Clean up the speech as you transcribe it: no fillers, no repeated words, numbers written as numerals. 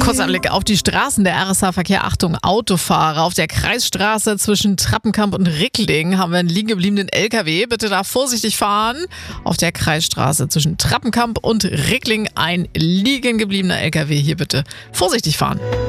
Kurzer Blick auf die Straßen der RSH-Verkehr. Achtung, Autofahrer. Auf der Kreisstraße zwischen Trappenkamp und Rickling haben wir einen liegen gebliebenen LKW. Bitte da vorsichtig fahren. Auf der Kreisstraße zwischen Trappenkamp und Rickling ein liegen gebliebener LKW. Hier bitte vorsichtig fahren.